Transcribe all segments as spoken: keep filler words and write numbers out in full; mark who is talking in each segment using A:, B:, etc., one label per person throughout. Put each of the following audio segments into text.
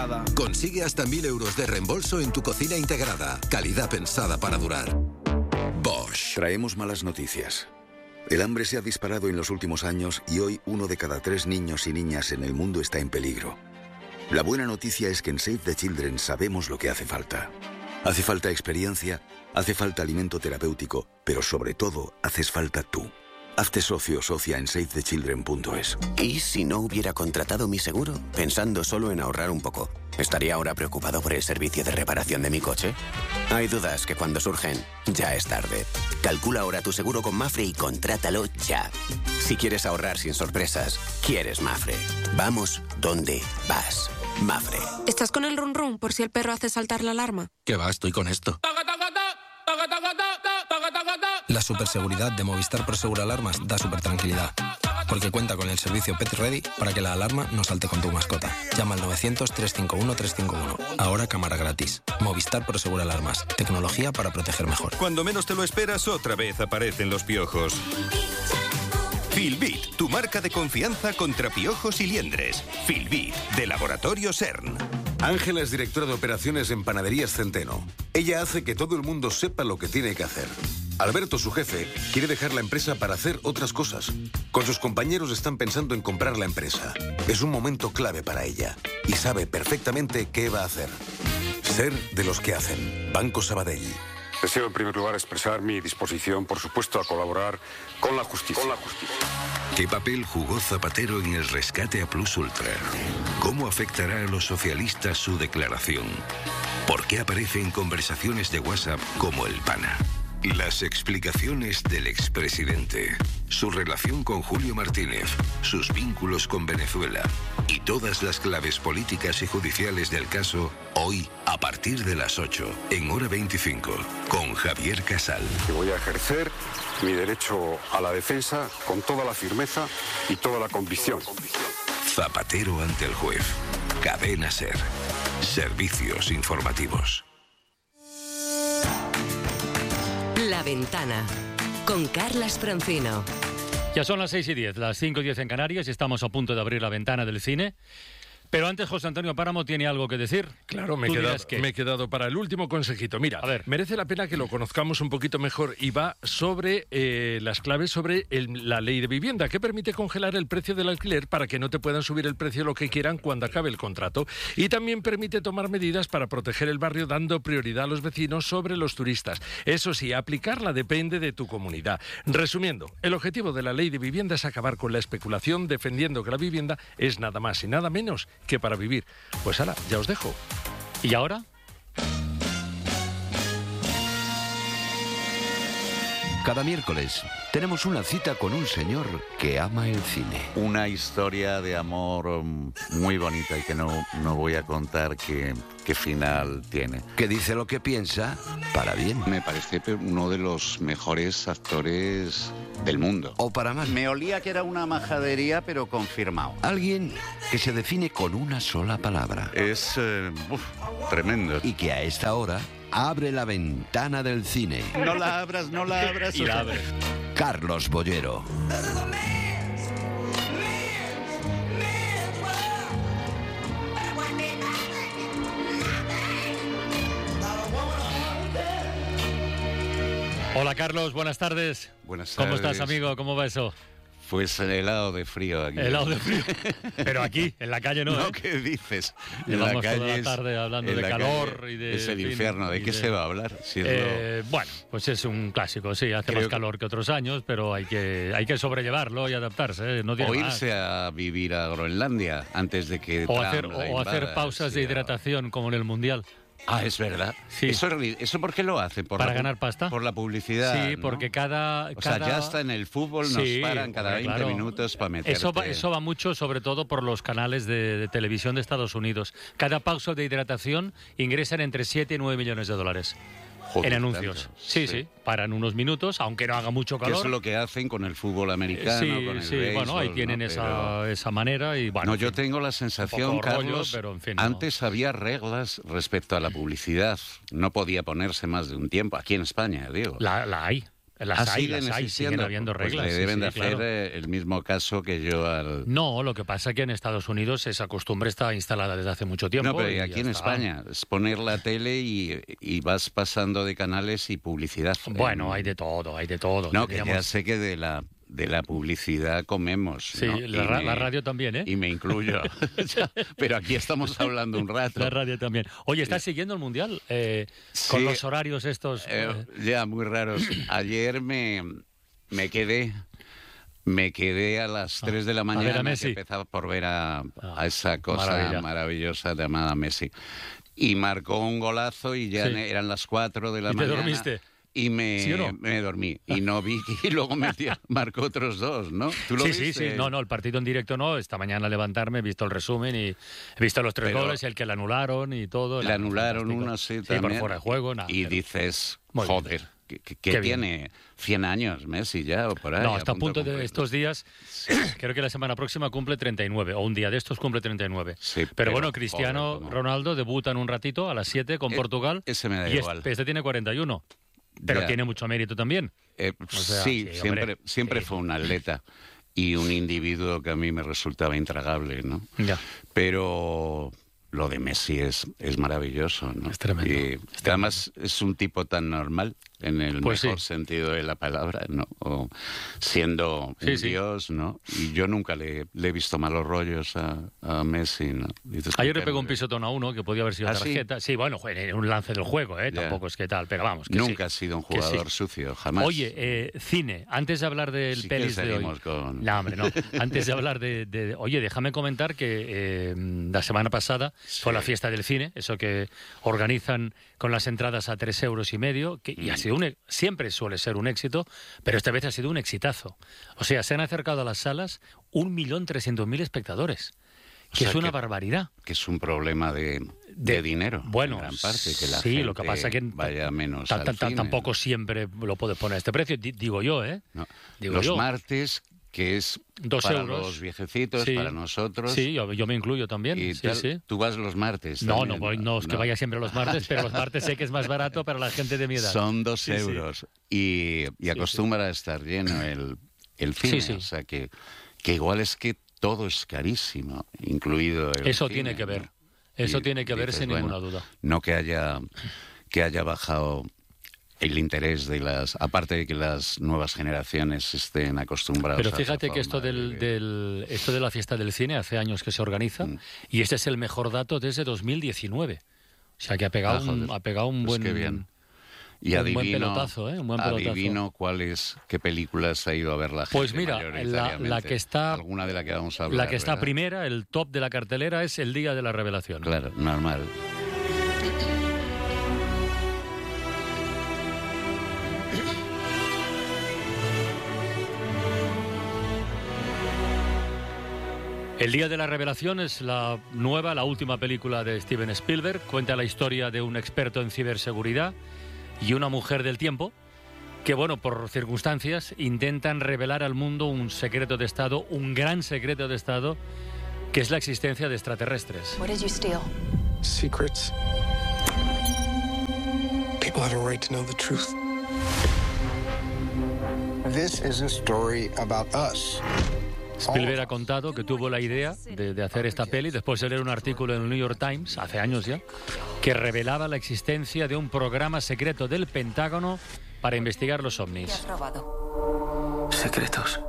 A: Consigue hasta mil euros de reembolso en tu cocina integrada. Calidad pensada para durar. Bosch.
B: Traemos malas noticias. El hambre se ha disparado en los últimos años y hoy uno de cada tres niños y niñas en el mundo está en peligro. La buena noticia es que en Save the Children sabemos lo que hace falta. Hace falta experiencia, hace falta alimento terapéutico, pero sobre todo haces falta tú. Hazte socio o socia en save the children punto es.
C: ¿Y si no hubiera contratado mi seguro? Pensando solo en ahorrar un poco. ¿Estaría ahora preocupado por el servicio de reparación de mi coche? Hay dudas que cuando surgen, ya es tarde. Calcula ahora tu seguro con Mafre y contrátalo ya. Si quieres ahorrar sin sorpresas, quieres Mafre. Vamos donde vas. Mafre.
D: ¿Estás con el run run por si el perro hace saltar la alarma?
E: ¿Qué va? Estoy con esto. La superseguridad de Movistar Prosegur Alarmas da super tranquilidad, porque cuenta con el servicio Pet Ready para que la alarma no salte con tu mascota. Llama al novecientos, trescientos cincuenta y uno, trescientos cincuenta y uno. Ahora cámara gratis. Movistar Prosegur Alarmas. Tecnología para proteger mejor.
F: Cuando menos te lo esperas, otra vez aparecen los piojos. Filbit, tu marca de confianza contra piojos y liendres. Filbit, de Laboratorio CERN.
G: Ángela es directora de operaciones en Panaderías Centeno. Ella hace que todo el mundo sepa lo que tiene que hacer. Alberto, su jefe, quiere dejar la empresa para hacer otras cosas. Con sus compañeros están pensando en comprar la empresa. Es un momento clave para ella y sabe perfectamente qué va a hacer. Ser de los que hacen. Banco Sabadell.
H: Deseo en primer lugar expresar mi disposición, por supuesto, a colaborar con la justicia. Con la justicia.
B: ¿Qué papel jugó Zapatero en el rescate a Plus Ultra? ¿Cómo afectará a los socialistas su declaración? ¿Por qué aparece en conversaciones de WhatsApp como el pana? Las explicaciones del expresidente, su relación con Julio Martínez, sus vínculos con Venezuela y todas las claves políticas y judiciales del caso, hoy a partir de las ocho, en Hora veinticinco, con Javier Casal.
H: Que voy a ejercer mi derecho a la defensa con toda la firmeza y toda la convicción.
B: Zapatero ante el juez. Cadena SER. Servicios informativos.
I: La Ventana, con Carlas Francino.
J: Ya son las seis y diez, las cinco y diez en Canarias, y estamos a punto de abrir la ventana del cine. Pero antes José Antonio Páramo tiene algo que decir.
K: Claro, me he, quedado, me he quedado para el último consejito. Mira, a ver. Merece la pena que lo conozcamos un poquito mejor y va sobre eh, las claves sobre el, la ley de vivienda, que permite congelar el precio del alquiler para que no te puedan subir el precio lo que quieran cuando acabe el contrato. Y también permite tomar medidas para proteger el barrio dando prioridad a los vecinos sobre los turistas. Eso sí, aplicarla depende de tu comunidad. Resumiendo, el objetivo de la ley de vivienda es acabar con la especulación defendiendo que la vivienda es nada más y nada menos que para vivir. Pues ahora, ya os dejo.
J: ¿Y ahora?
L: Cada miércoles tenemos una cita con un señor que ama el cine.
M: Una historia de amor muy bonita y que no, no voy a contar qué, qué final tiene.
L: Que dice lo que piensa para bien.
N: Me parece uno de los mejores actores del mundo.
L: O para mal.
M: Me olía que era una majadería, pero confirmado.
L: Alguien que se define con una sola palabra.
M: Es eh, uf, tremendo.
L: Y que a esta hora abre la ventana del cine.
M: No la abras, no la abras.
J: Y la abres.
L: Carlos Bollero.
J: Hola Carlos, buenas tardes.
M: Buenas tardes.
J: ¿Cómo estás, amigo? ¿Cómo va eso?
M: Pues helado de frío aquí.
J: Helado de frío. Pero aquí, en la calle no,
M: No,
J: ¿eh?
M: ¿qué dices?
J: Llevamos
M: en la calle
J: toda la
M: es,
J: tarde hablando de calor y de...
M: Es el
J: fin,
M: infierno. ¿De qué
J: de,
M: se va a hablar? Si es
J: eh, lo... Bueno, pues es un clásico, sí. Hace
M: Creo
J: más calor que otros años, pero hay que, hay que sobrellevarlo y adaptarse, ¿eh? No tiene
M: o irse
J: más.
M: a vivir a Groenlandia antes de que
J: O
M: Trump
J: hacer,
M: la
J: o
M: invada,
J: hacer pausas
M: sí,
J: de hidratación como en el Mundial.
M: Ah, es verdad.
J: Sí.
M: ¿Eso, ¿Eso por qué lo hace? ¿Por
J: ¿Para
M: la,
J: ganar pasta?
M: Por la publicidad.
J: Sí,
M: ¿no?
J: porque cada...
M: O
J: cada...
M: sea, ya está en el fútbol, nos
J: sí,
M: paran cada veinte
J: claro.
M: minutos para meterte.
J: Eso va, eso va mucho, sobre todo por los canales de, de televisión de Estados Unidos. Cada pausa de hidratación ingresan entre siete y nueve millones de dólares.
M: Joder,
J: en anuncios.
M: tanto.
J: Sí, sí,
M: Sí.
J: paran unos minutos, aunque no haga mucho
M: Que
J: calor.
M: eso es lo que hacen con el fútbol americano,
J: sí,
M: con el
J: sí,
M: béisbol,
J: bueno, ahí tienen
M: ¿no?
J: esa,
M: Pero...
J: esa manera y bueno.
M: No,
J: en
M: yo
J: fin,
M: tengo la sensación,
J: un poco rollo,
M: Carlos,
J: pero en fin, no.
M: antes había reglas respecto a la publicidad. No podía ponerse más de un tiempo, aquí en España, digo.
J: La, la hay. Las
M: ¿Ah,
J: hay,
M: siguen
J: las hay,
M: existiendo?
J: siguen habiendo
M: Pues
J: reglas.
M: le
J: sí,
M: deben
J: sí,
M: de hacer
J: claro.
M: eh, el mismo caso que yo al...
J: No, lo que pasa es que en Estados Unidos esa costumbre está instalada desde hace mucho tiempo.
M: No, pero y
J: y
M: aquí
J: ya
M: en
J: está.
M: España es poner la tele y, y vas pasando de canales y publicidad.
J: Bueno,
M: Eh,
J: hay de todo, hay de todo.
M: No, que ya
J: Tendríamos-
M: sé que de la de la publicidad comemos.
J: Sí,
M: ¿no?
J: la,
M: Y
J: ra-
M: me-
J: la radio también, ¿eh?
M: Y me incluyo. Ya, pero aquí estamos hablando un rato.
J: La radio también. Oye, ¿estás siguiendo el Mundial? Eh, con
M: Sí.
J: los horarios estos...
M: Eh,
J: eh,
M: ya, muy raros. Ayer me, me quedé... Me quedé a las tres de la
J: a ver a
M: mañana,
J: Messi.
M: que empezaba por ver a, a esa cosa
J: maravilla.
M: maravillosa llamada Messi. Y marcó un golazo y ya
J: Sí.
M: ne- eran las cuatro de la
J: ¿Y te
M: mañana.
J: dormiste?
M: Y me,
J: ¿Sí o no?
M: me dormí. Y no vi y luego metió, marcó otros dos, ¿no? ¿Tú lo
J: Sí,
M: viste?
J: sí, sí. No, no, el partido en directo no. Esta mañana al levantarme he visto el resumen y he visto los tres
M: Pero-
J: goles y el que le anularon y todo.
M: Le
J: Nada,
M: anularon
J: fantástico.
M: uno, sí,
J: Sí, por
M: también.
J: fuera de juego, nada.
M: Y
J: pero-
M: dices,
J: Muy bien.
M: joder, que, que- que
J: Qué bien.
M: tiene cien años Messi ya o por ahí.
J: No, está a punto de
M: cumplir.
J: estos días. Creo que la semana próxima cumple treinta y nueve, o un día de estos cumple treinta y nueve.
M: Sí,
J: pero,
M: pero,
J: bueno, Cristiano
M: joder, cómo-
J: Ronaldo debuta en un ratito a las siete con
M: Eh,
J: Portugal.
M: ese me da
J: y
M: igual.
J: Este, este tiene cuarenta y uno. Pero
M: Ya.
J: tiene mucho mérito también.
M: Eh,
J: O sea,
M: sí,
J: sí,
M: siempre,
J: hombre,
M: siempre
J: sí.
M: fue un atleta y un individuo que a mí me resultaba intragable, ¿no?
J: Ya.
M: Pero lo de Messi es, es maravilloso, ¿no?
J: Es tremendo,
M: Y además es un tipo tan normal en el
J: Pues
M: mejor
J: sí.
M: sentido de la palabra, ¿no? O siendo
J: Sí,
M: un
J: sí.
M: dios, ¿no? Y yo nunca le, le he visto malos rollos a, a Messi, ¿no? Dices,
J: Ayer le
M: qué
J: pegó un
M: bueno.
J: pisotón a uno que podía haber sido
M: ¿Ah, sí?
J: tarjeta. Sí, bueno, fue en un lance del juego, ¿eh?
M: Ya.
J: Tampoco es que tal, pero vamos. Que
M: Nunca
J: sí.
M: ha sido un
J: Que sí.
M: jugador sucio, jamás.
J: Oye, eh, cine, antes de hablar del
M: Sí que
J: pelis de hoy.
M: seguimos con-
J: No, hombre, no. Antes de hablar de, de- Oye, déjame comentar que eh, la semana pasada fue la fiesta del cine, eso que organizan con las entradas a tres euros y medio, que y ha sido un, e- siempre suele ser un éxito, pero esta vez ha sido un exitazo. O sea, se han acercado a las salas un millón trescientos mil espectadores,
M: O
J: que
M: sea
J: es una
M: que-
J: barbaridad.
M: Que es un problema de, de,
J: De-
M: dinero,
J: bueno,
M: en gran parte, que la
J: sí,
M: gente
J: lo que pasa que
M: vaya menos
J: Ta-
M: al
J: ta- ta-
M: cine,
J: tampoco siempre lo puedes poner a este precio, di- digo yo, ¿eh?
M: ¿no?
J: Digo
M: Los
J: yo.
M: martes, que es
J: Dos
M: para
J: euros.
M: los viejecitos,
J: Sí.
M: para nosotros.
J: Sí, yo, yo me incluyo también.
M: Y
J: sí,
M: tal.
J: sí.
M: Tú vas los martes.
J: No,
M: también,
J: no, voy, no es que vaya siempre los martes, pero los martes sé que es más barato para la gente de mi edad.
M: Son dos
J: Sí, sí.
M: euros. Y, y acostumbra a estar lleno el, el cine.
J: Sí, sí.
M: O sea que, que igual es que todo es carísimo, incluido el
J: Eso
M: cine,
J: tiene que
M: ¿no?
J: ver. Eso
M: Y
J: tiene que ver
M: dices,
J: sin
M: bueno,
J: ninguna duda.
M: No que haya, que haya bajado el interés de las... Aparte de que las nuevas generaciones estén acostumbradas
J: Pero
M: a esa
J: fíjate que esto
M: forma de
J: del,
M: vivir.
J: del- esto de la fiesta del cine hace años que se organiza
M: Mm.
J: y este es el mejor dato desde dos mil diecinueve. O sea que ha pegado,
M: Ah,
J: un,
M: joder.
J: ha pegado un
M: Pues
J: buen...
M: qué bien. Y
J: un buen
M: adivino,
J: pelotazo, ¿eh? Un buen pelotazo.
M: adivino cuáles, qué películas ha ido a ver la gente.
J: Pues mira, la,
M: mayoritariamente.
J: la que está,
M: Alguna de la que vamos a hablar.
J: la que está
M: ¿verdad?
J: primera, el top de la cartelera es El Día de la Revelación.
M: Claro, normal.
J: El Día de la Revelación es la nueva, la última película de Steven Spielberg. Cuenta la historia de un experto en ciberseguridad y una mujer del tiempo que, bueno, por circunstancias, intentan revelar al mundo un secreto de Estado, un gran secreto de Estado, que es la existencia de extraterrestres.
O: What did you steal?
P: Secrets. People have a right to know the truth.
Q: This is a story about us.
J: Spielberg ha contado que tuvo la idea de, de hacer esta peli después de leer un artículo en el New York Times, hace años ya, que revelaba la existencia de un programa secreto del Pentágono para investigar los ovnis.
R: Secretos.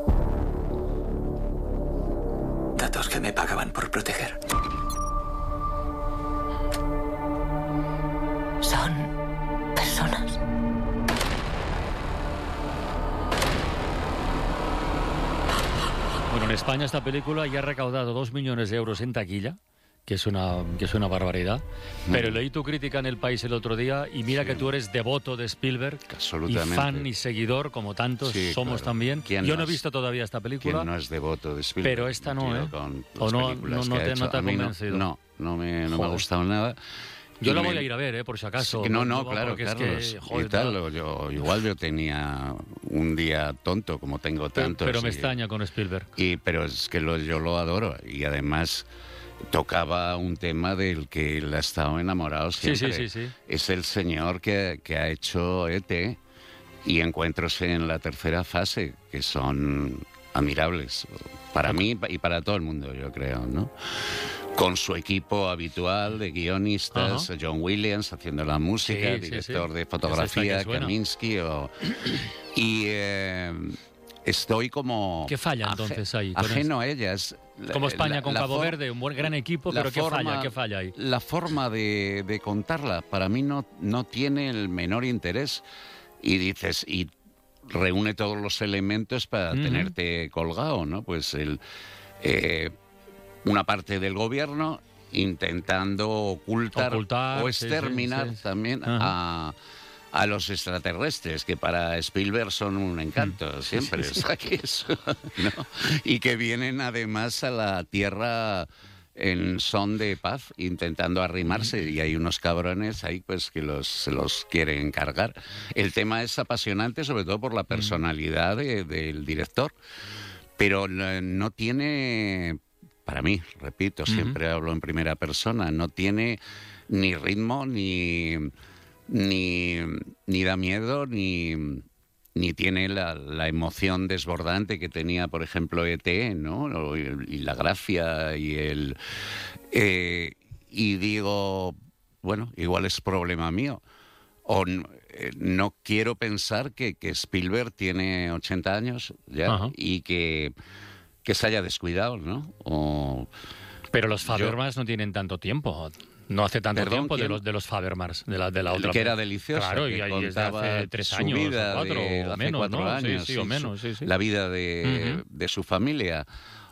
R: Datos que me pagaban por proteger.
O: Son personas.
J: Bueno, en España esta película ya ha recaudado dos millones de euros en taquilla, que es una, que es una barbaridad. Pero leí tu crítica en El País el otro día y mira que tú eres devoto de Spielberg.
M: Absolutamente.
J: Y fan y seguidor, como tantos
M: Sí,
J: somos
M: claro.
J: también.
M: ¿Quién
J: Yo
M: no
J: no he
M: es-
J: visto todavía esta película.
M: ¿Quién no es devoto de Spielberg?
J: Pero esta no,
M: Tío,
J: ¿eh?
M: con
J: O
M: las
J: no-
M: películas
J: no- no
M: que ha
J: te-
M: hecho.
J: no te ha
M: A mí
J: convencido.
M: No, no me, no me ha
J: Joder.
M: gustado nada.
J: Yo
M: Y
J: la
M: me-
J: voy a ir a ver, ¿eh? Por si acaso.
M: Sí, no, no,
J: Digo,
M: claro,
J: porque es
M: Carlos.
J: que, joder,
M: y tal,
J: no.
M: o yo, igual yo tenía un día tonto, como tengo
J: Pero,
M: tantos.
J: pero me
M: y-
J: extraña con Spielberg.
M: Y, pero es que lo, yo lo adoro. Y además tocaba un tema del que él ha estado enamorado
J: Sí,
M: siempre.
J: sí, sí, sí.
M: Es el señor que, que ha hecho E T y encuentros en la tercera fase que son admirables para mí y para todo el mundo, yo creo, ¿no? Con su equipo habitual de guionistas, uh-huh. John Williams haciendo la música, sí, director sí, sí. de fotografía, Kaminsky, o, y eh, estoy como...
J: ¿Qué falla entonces ahí?
M: Ajeno a ellas.
J: Como España
M: la,
J: con
M: la
J: Cabo
M: for-
J: Verde, un buen gran equipo, pero ¿qué
M: forma,
J: falla? ¿Qué falla ahí?
M: La forma de, de contarla para mí no, no tiene el menor interés. Y dices, y reúne todos los elementos para uh-huh. tenerte colgado, ¿no? Pues el... Eh, una parte del gobierno intentando ocultar,
J: ocultar
M: o exterminar sí, sí, sí. también uh-huh. a, a los extraterrestres, que para Spielberg son un encanto siempre, sí, sí. O sea, que eso, ¿no? Y que vienen además a la Tierra en son de paz, intentando arrimarse, uh-huh. y hay unos cabrones ahí pues que los, se los quieren cargar. El tema es apasionante, sobre todo por la personalidad uh-huh. de, del director, pero no tiene... Para mí, repito, siempre uh-huh. hablo en primera persona, no tiene ni ritmo, ni, ni, ni da miedo, ni, ni tiene la, la emoción desbordante que tenía, por ejemplo, E T, ¿no? Y, y la gracia y el... Eh, y digo, bueno, igual es problema mío. O no, eh, no quiero pensar que, que Spielberg tiene ochenta años ya uh-huh. y que... que se haya descuidado, ¿no? O...
J: Pero los Fabelmans yo... no tienen tanto tiempo. No hace tanto
M: Perdón,
J: tiempo
M: ¿quién?
J: de los de los Fabelmans, de la de la otra.
M: Que era delicioso.
J: Claro,
M: que
J: y ahí desde hace tres años,
M: vida
J: o cuatro,
M: de,
J: o
M: hace
J: menos,
M: cuatro
J: ¿no?
M: años,
J: sí, sí, o menos, sí, sí.
M: La vida de, uh-huh. de su familia.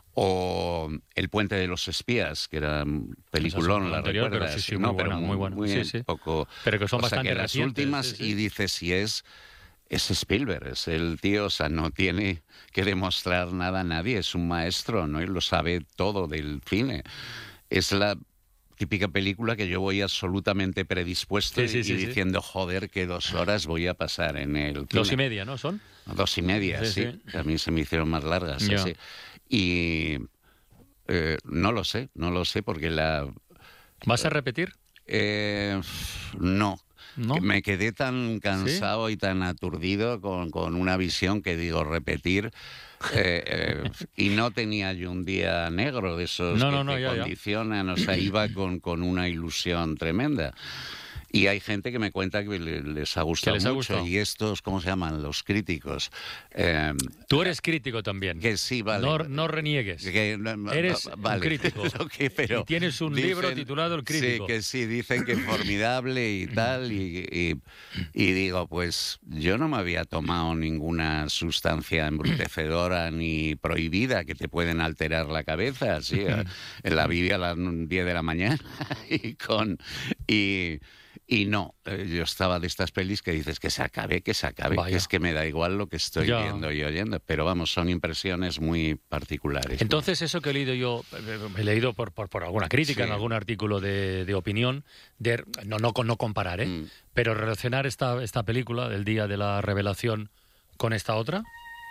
M: O El puente de los espías, que era un peliculón,
J: es
M: la
J: anterior,
M: recuerdas.
J: Pero sí, sí,
M: no,
J: muy buena,
M: pero muy,
J: muy buena.
M: Muy
J: sí, sí.
M: Poco,
J: pero que son
M: o
J: bastante
M: sea, que
J: recientes,
M: las últimas,
J: sí, sí.
M: y dices, si es... Es Spielberg, es el tío, o sea, no tiene que demostrar nada a nadie, es un maestro, ¿no? Él lo sabe todo del cine. Es la típica película que yo voy absolutamente predispuesto
J: sí, sí,
M: y,
J: sí,
M: y diciendo,
J: sí.
M: joder, que dos horas voy a pasar en el cine.
J: Dos y media, ¿no? ¿Son?
M: Dos y media, sí. sí. sí. A mí se me hicieron más largas, sí, sí. Y eh, no lo sé, no lo sé, porque la...
J: ¿Vas a repetir?
M: Eh, no.
J: ¿No?
M: Que me quedé tan cansado ¿Sí? y tan aturdido con, con una visión que digo repetir eh, eh, y no tenía yo un día negro de esos
J: no,
M: que
J: no, no,
M: te
J: ya,
M: condicionan,
J: ya.
M: O sea, iba con, con una ilusión tremenda. Y hay gente que me cuenta que les ha gustado
J: les ha
M: mucho.
J: gustado?
M: Y estos, ¿cómo se llaman? Los críticos. Eh,
J: Tú eres crítico también.
M: Que sí, vale.
J: No, no reniegues.
M: Que,
J: eres
M: vale.
J: un crítico.
M: que, pero
J: y tienes un
M: dicen,
J: libro titulado El crítico.
M: Sí, que sí, dicen que es formidable y tal. Y, y, y digo, pues yo no me había tomado ninguna sustancia embrutecedora ni prohibida que te pueden alterar la cabeza. Así, en la vi a las diez de la mañana y con... Y, Y no, yo estaba de estas pelis que dices que se acabe, que se acabe, Vaya. que es que me da igual lo que estoy ya. viendo y oyendo. Pero vamos, son impresiones muy particulares.
J: Entonces, eso que he leído yo, he leído por, por, por alguna crítica, sí. en algún artículo de, de opinión, de, no, no, no comparar, ¿eh? Mm. pero relacionar esta, esta película del Día de la Revelación con esta otra.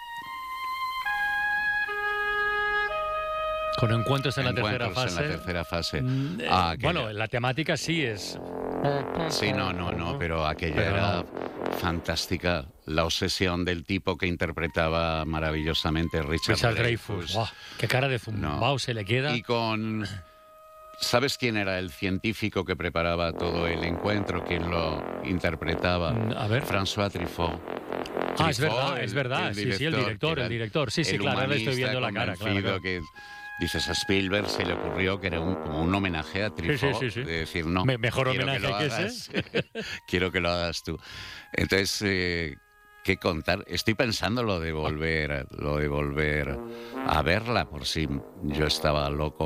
J: Con encuentros en la tercera fase.
M: en la tercera fase.
J: Mm, eh,
M: ah,
J: bueno, la temática sí es...
M: Sí, no, no, no, pero aquella pero era no. fantástica. La obsesión del tipo que interpretaba maravillosamente Richard,
J: Richard
M: Dreyfuss.
J: Dreyfuss. Wow, qué cara de zumbao no. se le queda.
M: Y con... ¿Sabes quién era el científico que preparaba todo el encuentro? ¿Quién lo interpretaba?
J: A ver.
M: François Truffaut.
J: Ah, es verdad, es verdad. Sí, sí, el director, el director. Sí, sí, claro, le estoy viendo la cara. Claro, claro.
M: Que, dices, a Spielberg se le ocurrió que era un, como un homenaje a Truffaut,
J: sí, sí, sí, sí.
M: de decir, no,
J: Me, mejor homenaje
M: que,
J: que
M: ese. Quiero que lo hagas tú. Entonces, eh, ¿qué contar? Estoy pensando lo de volver, lo de volver a verla, por si yo estaba loco